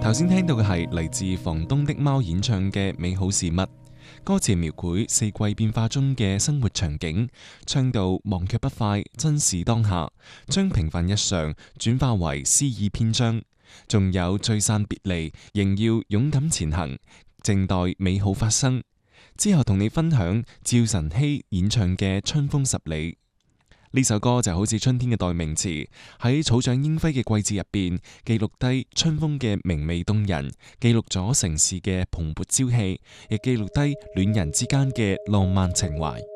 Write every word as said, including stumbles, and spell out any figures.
頭先聽到嘅係嚟自房東的貓演唱嘅《美好事物》，歌詞描繪四季變化中嘅生活場景，唱到忘卻不快，珍視當下，將平凡日常轉化為詩意篇章。仲有聚散別離，仍要勇敢前行，靜待美好發生。之後同你分享趙晨曦演唱嘅《春風十里》。呢首歌就好似春天嘅代名詞，喺草長鶯輝嘅季節入邊，記錄低春風嘅明媚動人，記錄咗城市嘅蓬勃朝氣，亦記錄低戀人之間嘅浪漫情懷。